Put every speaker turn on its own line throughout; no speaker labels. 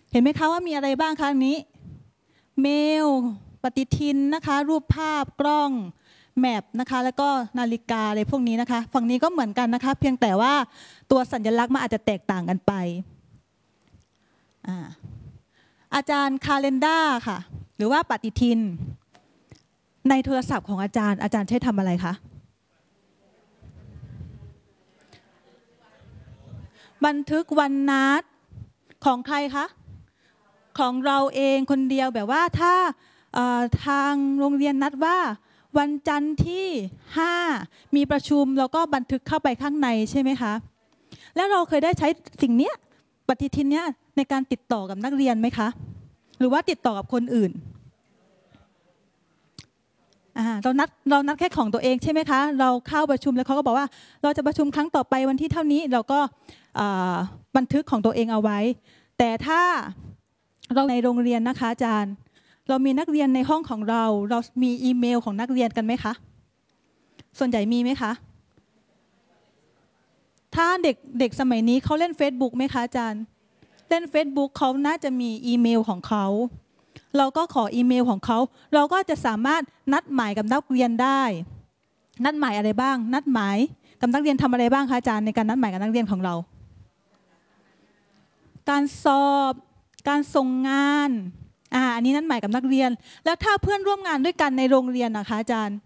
เห็นไหมคะว่ามีอะไรบ้างคะอันนี้เมลปฏิทินนะคะรูปภาพกล้องแมปนะคะแล้วก็นาฬิกาอะไรพวกนี้นะคะฝั่งนี้ก็เหมือนกันนะคะเพียงแต่ว่าตัวสัญลักษณ์มันอาจจะแตกต่างกันไปอาจารย์คาเลนดาร์ค่ะหรือว่าปฏิทินในโทรศัพท์ของอาจารย์ใช้ทำอะไรคะบันทึกวันนัดของใครคะของเราเองคนเดียวแบบว่าถ้าทางโรงเรียนนัดว่าวันจันทร์ที่5มีประชุมเราก็บันทึกเข้าไปข้างในใช่ไหมคะแล้วเราเคยได้ใช้สิ่งนี้ปฏิทินเนี้ยในการติดต่อกับนักเรียนไหมคะหรือว่าติดต่อกับคนอื่นเรานัดแค่ของตัวเองใช่ไหมคะเราเข้าประชุมแล้วเขาก็บอกว่าเราจะประชุมครั้งต่อไปวันที่เท่านี้เราก็บันทึกของตัวเองเอาไว้แต่ถ้าเราในโรงเรียนนะคะอาจารย์เรามีนักเรียนในห้องของเรามีอีเมลของนักเรียนกันไหมคะส่วนใหญ่มีไหมคะถ้าเด็กสมัยนี้เขาเล่น Facebook ไหมคะอาจารย์เล่น Facebook เขาน่าจะมีอีเมลของเขาเราก็ขออีเมลของเขาเราก็จะสามารถนัดหมายกับนักเรียนได้นัดหมายอะไรบ้างนัดหมายกับนักเรียนทำอะไรบ้างคะอาจารย์ในการนัดหมายกับนักเรียนของเราการสอบการส่งงานอันนี้นัดหมายกับนักเรียนแล้วถ้าเพื่อนร่วมงานด้วยกันในโรงเรียนนะคะอาจารย์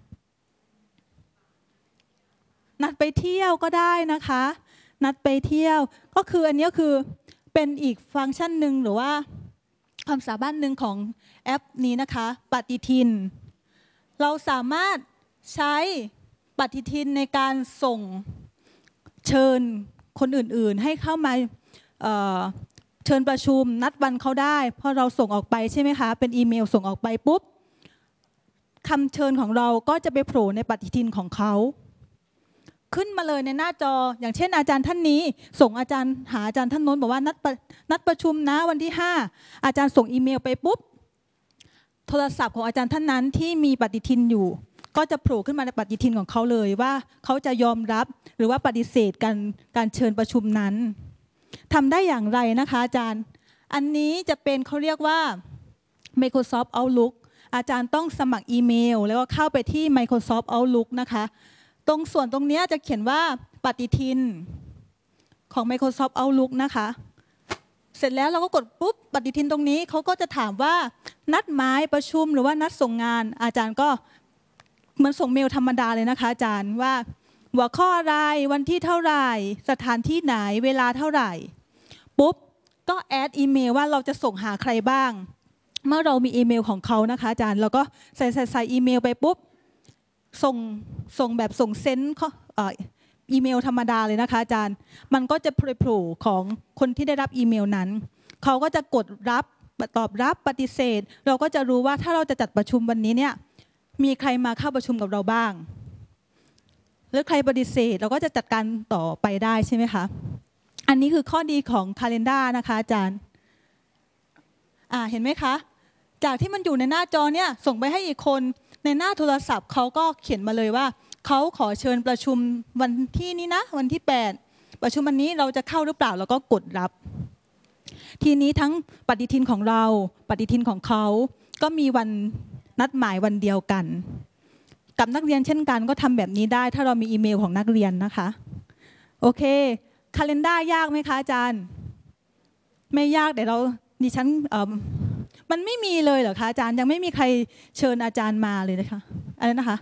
นัดไปเที่ยวก็ได้นะคะนัดไปเที่ยวก็คืออันนี้ก็คือเป็นอีกฟังก์ชันหนึ่งหรือว่าความสามารถหนึ่งของแอปนี้นะคะปฏิทินเราสามารถใช้ปฏิทินในการส่งเชิญคนอื่นๆให้เข้ามาเชิญประชุมนัดวันเขาได้พอเราส่งออกไปใช่ไหมคะเป็นอีเมลส่งออกไปปุ๊บคำเชิญของเราก็จะไปโผล่ในปฏิทินของเขาขึ้นมาเลยในหน้าจออย่างเช่นอาจารย์ท่านนี้ส่งอาจารย์หาอาจารย์ท่านโน้นบอกว่านัดประชุมนะวันที่5อาจารย์ส่งอีเมลไปปุ๊บโทรศัพท์ของอาจารย์ท่านนั้นที่มีปฏิทินอยู่ก็จะโผล่ขึ้นมาในปฏิทินของเขาเลยว่าเขาจะยอมรับหรือว่าปฏิเสธการเชิญประชุมนั้นทำได้อย่างไรนะคะอาจารย์อันนี้จะเป็นเขาเรียกว่า Microsoft Outlook อาจารย์ต้องสมัครอีเมลแล้วก็เข้าไปที่ Microsoft Outlook นะคะตรงส่วนตรงนี้จะเขียนว่าปฏิทินของ Microsoft Outlook นะคะเสร็จแล้วเราก็กดปุ๊บปฏิทินตรงนี้เขาก็จะถามว่านัดหมายประชุมหรือว่านัดส่งงานอาจารย์ก็เหมือนส่งเมลธรรมดาเลยนะคะอาจารย์ว่าหัวข้ออะไรวันที่เท่าไหร่สถานที่ไหนเวลาเท่าไหร่ปุ๊บก็แอดอีเมลว่าเราจะส่งหาใครบ้างเมื่อเรามีอีเมลของเขานะคะอาจารย์เราก็ใส่อีเมลไปปุ๊บส่งแบบส่งเซนต์อีเมลธรรมดาเลยนะคะอาจารย์มันก็จะโผล่ของคนที่ได้รับอีเมลนั้นเขาก็จะกดรับตอบรับปฏิเสธเราก็จะรู้ว่าถ้าเราจะจัดประชุมวันนี้เนี่ยมีใครมาเข้าประชุมกับเราบ้างหรือใครปฏิเสธเราก็จะจัดการต่อไปได้ใช่ไหมคะอันนี้คือข้อดีของ Calendar นะคะอาจารย์เห็นไหมคะจากที่มันอยู่ในหน้าจอเนี่ยส่งไปให้อีกคนในหน้าโทรศัพท์เขาก็เขียนมาเลยว่าเขาขอเชิญประชุมวันที่นี้นะวันที่8ประชุมวันนี้เราจะเข้าหรือเปล่าแล้วก็กดรับทีนี้ทั้งปฏิทินของเราปฏิทินของเขาก็มีวันนัดหมายวันเดียวกันกับนักเรียนเช่นกันก็ทำแบบนี้ได้ถ้าเรามีอีเมลของนักเรียนนะคะโอเคCalendarยากไหมคะอาจารย์ไม่ยากแต่ดิฉันมันไม่มีเลยเหรอคะอาจารย์ยังไม่มีใครเชิญอาจารย์มาเลยนะคะอะไรนะคะ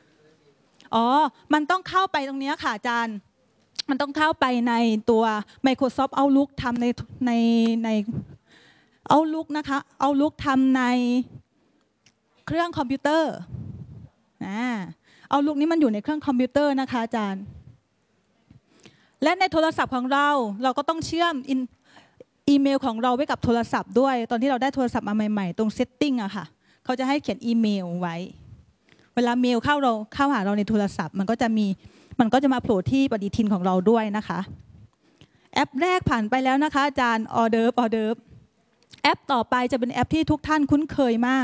มันต้องเข้าไปตรงนี้ค่ะอาจารย์มันต้องเข้าไปในตัว Microsoft Outlook ทำใน Outlook นะคะ Outlook ทำในเครื่องคอมพิวเตอร์Outlook นี้มันอยู่ในเครื่องคอมพิวเตอร์นะคะอาจารย์และในโทรศัพท์ของเราก็ต้องเชื่อมอีเมลของเราไว้กับโทรศัพท์ด้วยตอนที่เราได้โทรศัพท์มาใหม่ๆตรง setting อะค่ะเขาจะให้เขียนอีเมลไว้เวลาเมลเข้าหาเราในโทรศัพท์มันก็จะมาโผล่ที่ปฏิทินของเราด้วยนะคะแอปแรกผ่านไปแล้วนะคะอาจารย์ออเดิร์ฟแอปต่อไปจะเป็นแอปที่ทุกท่านคุ้นเคยมาก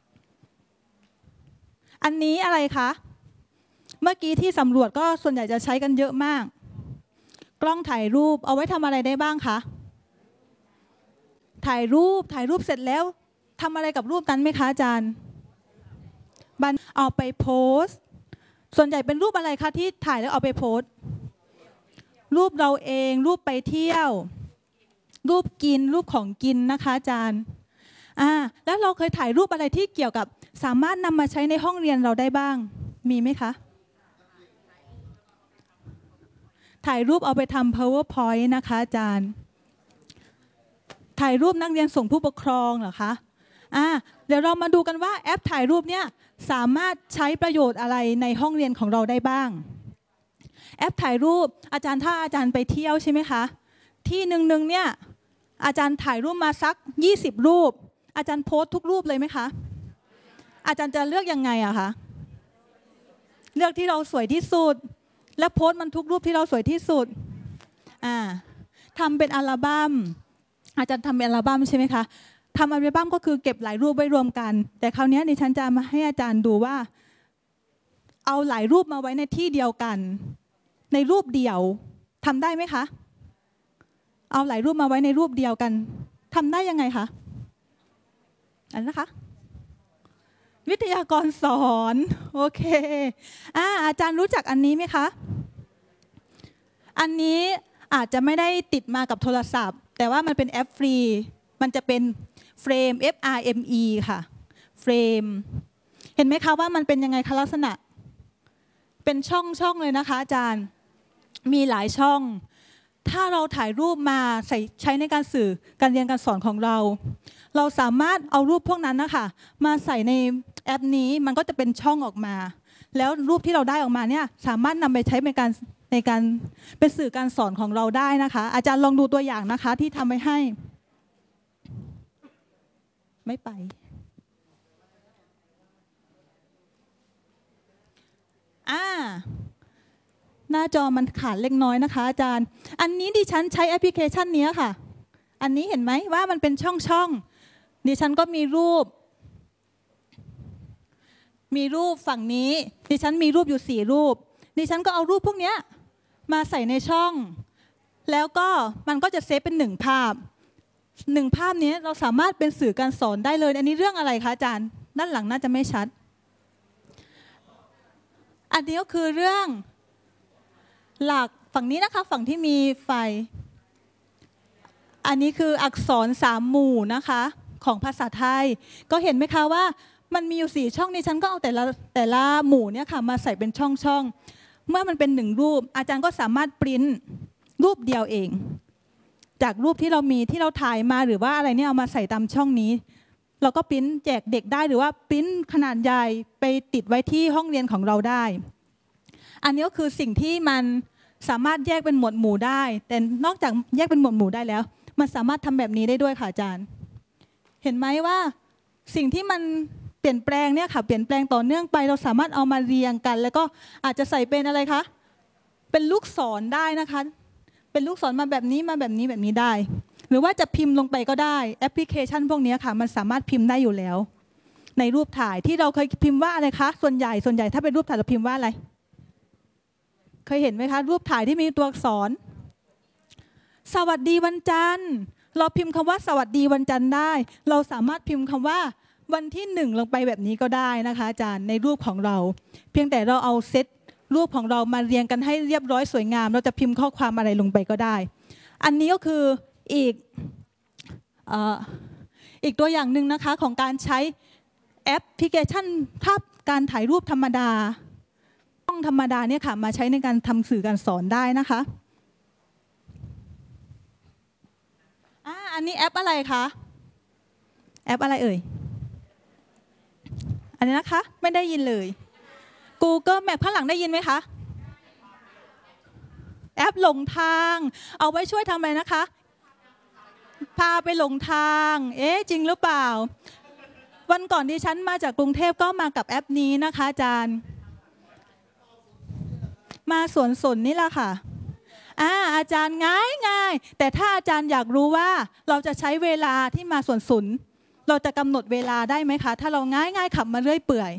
อันนี้อะไรคะเมื่อกี้ที่สำรวจก็ส่วนใหญ่จะใช้กันเยอะมากกล้องถ่ายรูปเอาไว้ทำอะไรได้บ้างคะถ่ายรูปเสร็จแล้วทำอะไรกับรูปนั้นไหมคะอาจารย์เอาไปโพสต์ส่วนใหญ่เป็นรูปอะไรคะที่ถ่ายแล้วเอาไปโพสต์รูปเราเองรูปไปเที่ยวรูปกินรูปของกินนะคะอาจารย์แล้วเราเคยถ่ายรูปอะไรที่เกี่ยวกับสามารถนำมาใช้ในห้องเรียนเราได้บ้างมีไหมคะถ่ายรูปเอาไปทำ PowerPoint นะคะอาจารย์ถ่ายรูปนักเรียนส่งผู้ปกครองเหรอคะเดี๋ยวเรามาดูกันว่าแอปถ่ายรูปเนี่ยสามารถใช้ประโยชน์อะไรในห้องเรียนของเราได้บ้างแอปถ่ายรูปอาจารย์ถ้าอาจารย์ไปเที่ยวใช่ไหมคะที่หนึ่งเนี่ยอาจารย์ถ่ายรูปมาสัก20รูปอาจารย์โพสต์ทุกรูปเลยไหมคะอาจารย์จะเลือกยังไงอะคะเลือกที่เราสวยที่สุดและโพสต์มันทุกรูปที่เราสวยที่สุดทำเป็นอัลบั้มอาจารย์ทำเป็นอัลบั้มใช่ไหมคะทำอัลบั้มก็คือเก็บหลายรูปไว้รวมกันแต่คราวนี้ดิฉันจะมาให้อาจารย์ดูว่าเอาหลายรูปมาไว้ในที่เดียวกันในรูปเดียวทำได้ไหมคะเอาหลายรูปมาไว้ในรูปเดียวกันทำได้ยังไงคะอันนะคะวิทยากรสอนโอเคอาจารย์รู้จักอันนี้ไหมคะอันนี้อาจจะไม่ได้ติดมากับโทรศัพท์แต่ว่ามันเป็นแอปฟรีมันจะเป็นเฟรม FRME ค่ะเฟรมเห็นไหมคะว่ามันเป็นยังไงคะลักษณะเป็นช่องเลยนะคะอาจารย์มีหลายช่องถ้าเราถ่ายรูปมาใช้ในการสื่อการเรียนการสอนของเราสามารถเอารูปพวกนั้นนะคะมาใส่ในแอปนี้มันก็จะเป็นช่องออกมาแล้วรูปที่เราได้ออกมาเนี่ยสามารถนำไปใช้ในการเป็นสื่อการสอนของเราได้นะคะอาจารย์ลองดูตัวอย่างนะคะที่ทำไว้ให้ไม่ไปหน้าจอมันขาดเล็กน้อยนะคะอาจารย์อันนี้ดิฉันใช้แอปพลิเคชันนี้ค่ะอันนี้เห็นไหมว่ามันเป็นช่องดิฉันก็มีรูปฝั่งนี้ดิฉันมีรูปอยู่4รูปดิฉันก็เอารูปพวกนี้มาใส่ในช่องแล้วก็มันก็จะเซฟเป็น1ภาพนี้เราสามารถเป็นสื่อการสอนได้เลยอันนี้เรื่องอะไรคะอาจารย์ด้านหลังน่าจะไม่ชัดอันนี้ก็คือเรื่องหลักฝั่งนี้นะคะฝั่งที่มีไฟอันนี้คืออักษร3หมู่นะคะของภาษาไทยก็เห็นไหมคะว่ามันมีอยู่4ช่องนี้ฉันก็เอาแต่ละหมู่เนี่ยค่ะมาใส่เป็นช่องเมื่อมันเป็น1รูปอาจารย์ก็สามารถปริ้นรูปเดียวเองจากรูปที่เรามีที่เราถ่ายมาหรือว่าอะไรเนี่ยเอามาใส่ตามช่องนี้เราก็ปริ้นแจกเด็กได้หรือว่าปริ้นขนาดใหญ่ไปติดไว้ที่ห้องเรียนของเราได้อันนี้ก็คือสิ่งที่มันสามารถแยกเป็นหมวดหมู่ได้แต่นอกจากแยกเป็นหมวดหมู่ได้แล้วมันสามารถทำแบบนี้ได้ด้วยค่ะอาจารย์เห็นไหมว่าสิ่งที่มันเปลี่ยนแปลงเนี่ยค่ะเปลี่ยนแปลงต่อเนื่องไปเราสามารถเอามาเรียงกันแล้วก็อาจจะใส่เป็นอะไรคะเป็นลูกศรได้นะคะเป็นลูกศรมาแบบนี้ได้ หรือว่าจะพิมพ์ลงไปก็ได้แอปพลิเคชันพวกนี้ค่ะมันสามารถพิมพ์ได้อยู่แล้วในรูปถ่ายที่เราเคยพิมพ์ว่าอะไรคะส่วนใหญ่ถ้าเป็นรูปถ่ายเราพิมพ์ว่าอะไรเคยเห็นไหมคะรูปถ่ายที่มีตัวอักษรสวัสดีวันจันทร์เราพิมพ์คำว่าสวัสดีวันจันทร์ได้เราสามารถพิมพ์คำว่าวันที่1ลงไปแบบนี้ก็ได้นะคะอาจารย์ในรูปของเราเพียงแต่เราเอาเซตรูปของเรามาเรียงกันให้เรียบร้อยสวยงามเราจะพิมพ์ข้อความอะไรลงไปก็ได้อันนี้ก็คืออีกตัวอย่างหนึ่งนะคะของการใช้แอปพลิเคชันภาพการถ่ายรูปธรรมดาต้องธรรมดาเนี่ยค่ะมาใช้ในการทำสื่อการสอนได้นะคะอันนี้แอปอะไรคะแอปอะไรเอ่ยอันนี้นะคะไม่ได้ยินเลย Google Map ข้างหลังได้ยินไหมคะแอปหลงทางเอาไว้ช่วยทำอะไรนะคะพาไปหลงทางจริงหรือเปล่าวันก่อนดิฉันมาจากกรุงเทพก็มากับแอปนี้นะคะอาจารย์มาสวนสนนี่แหละค่ะอาจารย์ง่ายแต่ถ้าอาจารย์อยากรู้ว่าเราจะใช้เวลาที่มาสวนสนเราจะกำหนดเวลาได้ไหมคะถ้าเราง่ายขับมาเรื่อยเปื่อย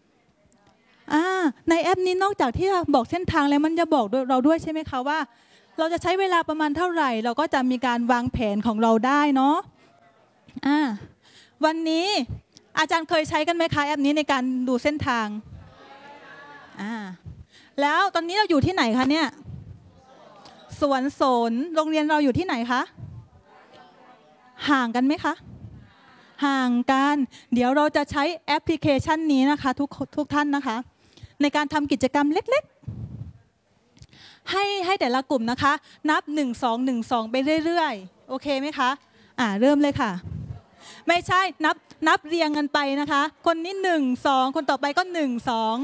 ในแอปนี้นอกจากที่บอกเส้นทางแล้วมันจะบอกเราด้วยใช่ไหมคะว่าเราจะใช้เวลาประมาณเท่าไหร่เราก็จะมีการวางแผนของเราได้เนาะอ่าวันนี้อาจารย์เคยใช้กันไหมคะแอปนี้ในการดูเส้นทางแล้วตอนนี้เราอยู่ที่ไหนคะเนี่ยสวนโสนโรงเรียนเราอยู่ที่ไหนคะห่างกันไหมคะห่างกันเดี๋ยวเราจะใช้แอปพลิเคชันนี้นะคะทุกท่านนะคะในการทำกิจกรรมเล็กๆให้แต่ละกลุ่มนะคะนับ1 2 1 2ไปเรื่อยๆโอเคไหมคะเริ่มเลยค่ะไม่ใช่นับเรียงกันไปนะคะคนนี้1 2คนต่อไปก็1 2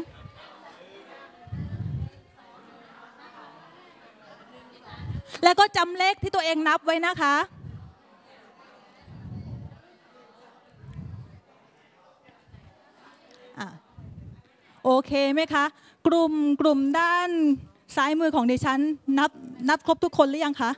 แล้วก็จำเลขที่ตัวเองนับไว้นะคะโอเคไหมคะกลุ่มด้านซ้ายมือของดิฉันนับครบทุกคนหรือยังคะ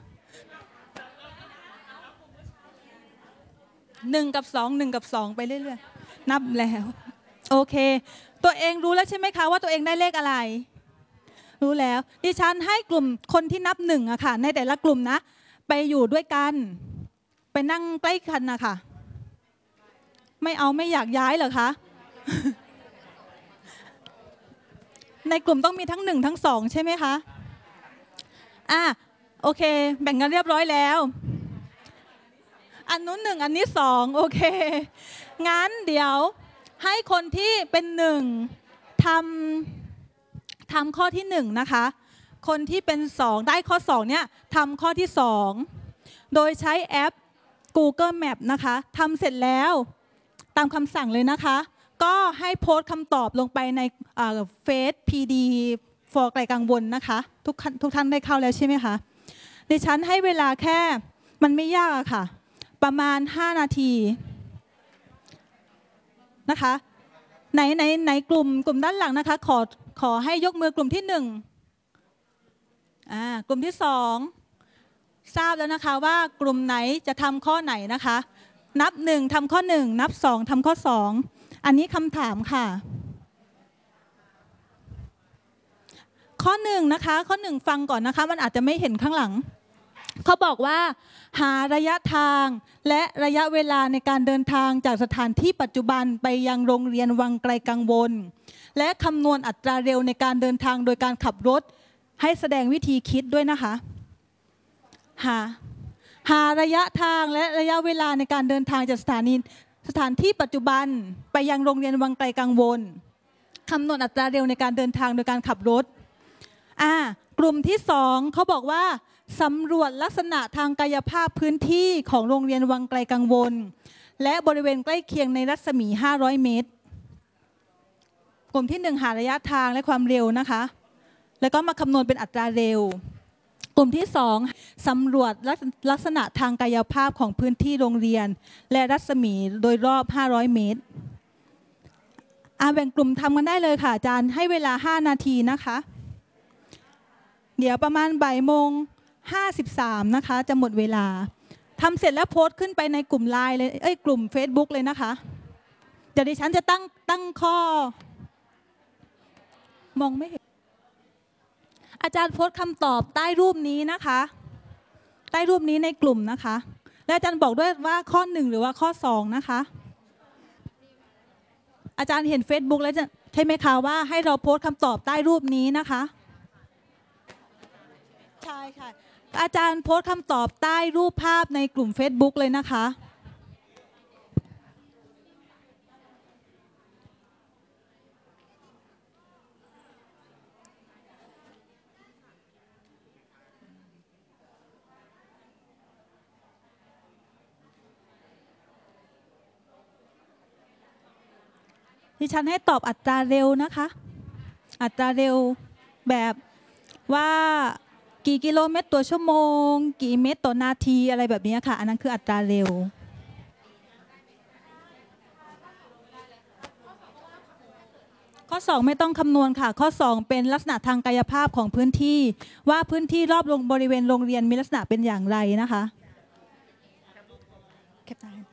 1 กับ 2 1 กับ 2ไปเรื่อยๆนับแล้วโอเคตัวเองรู้แล้วใช่ไหมคะว่าตัวเองได้เลขอะไรรู้แล้วดิฉันให้กลุ่มคนที่นับ1อะค่ะในแต่ละกลุ่มนะไปอยู่ด้วยกันไปนั่งใกล้กันนะคะไม่อยากย้ายเหรอคะในกลุ่มต้องมีทั้ง1ทั้ง2ใช่ไหมคะโอเคแบ่งกันเรียบร้อยแล้วอันนู้น1อันนี้2โอเคงั้นเดี๋ยวให้คนที่เป็น1ทำข้อที่1นะคะคนที่เป็น2ได้ข้อ2เนี่ยทำข้อที่2โดยใช้แอป Google Map นะคะทำเสร็จแล้วตามคำสั่งเลยนะคะก็ให้โพสต์คำตอบลงไปในเฟซ PD for ไกลกังวลนะคะทุกท่านได้เข้าแล้วใช่ไหมคะดิฉันให้เวลาแค่มันไม่ยากอะค่ะประมาณ5นาทีนะคะในกลุ่มด้านหลังนะคะขอให้ยกมือกลุ่มที่1กลุ่มที่2ทราบแล้วนะคะว่ากลุ่มไหนจะทำข้อไหนนะคะนับ1ทำข้อ1นับ2ทำข้อ2อันนี้คำถามค่ะข้อ1นะคะข้อ1ฟังก่อนนะคะมันอาจจะไม่เห็นข้างหลังเขาบอกว่าหาระยะทางและระยะเวลาในการเดินทางจากสถานที่ปัจจุบันไปยังโรงเรียนวังไกลกังวลและคำนวณอัตราเร็วในการเดินทางโดยการขับรถให้แสดงวิธีคิดด้วยนะคะหาระยะทางและระยะเวลาในการเดินทางจากสถานที่ปัจจุบันไปยังโรงเรียนวังไกลกังวลคำนวณอัตราเร็วในการเดินทางโดยการขับรถกลุ่มที่2เขาบอกว่าสำรวจลักษณะทางกายภาพพื้นที่ของโรงเรียนวังไกลกังวลและบริเวณใกล้เคียงในรัศมี500 เมตรกลุ่มที่1หาระยะทางและความเร็วนะคะแล้วก็มาคำนวณเป็นอัตราเร็วกลุ่มที่2สำรวจลักษณะทางกายภาพของพื้นที่โรงเรียนและรัศมีโดยรอบ500 เมตรแบ่งกลุ่มทำกันได้เลยค่ะอาจารย์ให้เวลา5นาทีนะคะเดี๋ยวประมาณ13:53นะคะจะหมดเวลาทำเสร็จแล้วโพสต์ขึ้นไปในกลุ่มไลน์เลยกลุ่ม Facebook เลยนะคะเดี๋ยวดิฉันจะตั้งข้อมองไม่เห็นอาจารย์โพสต์คำตอบใต้รูปนี้นะคะใต้รูปนี้ในกลุ่มนะคะและอาจารย์บอกด้วยว่าข้อ1หรือว่าข้อ2นะคะอาจารย์เห็น Facebook แล้วใช่ไหมคะว่าให้เราโพสต์คำตอบใต้รูปนี้นะคะใช่ค่ะอาจารย์โพสต์คำตอบใต้รูปภาพในกลุ่ม Facebook เลยนะคะดิฉันให้ตอบอัตราเร็วนะคะอัตราเร็วแบบว่ากี่กิโลเมตรต่อชั่วโมงกี่เมตรต่อนาทีอะไรแบบนี้ค่ะอันนั้นคืออัตราเร็วข้อ2ไม่ต้องคำนวณค่ะข้อ2เป็นลักษณะทางกายภาพของพื้นที่ว่าพื้นที่รอบบริเวณโรงเรียนมีลักษณะเป็นอย่างไรนะคะ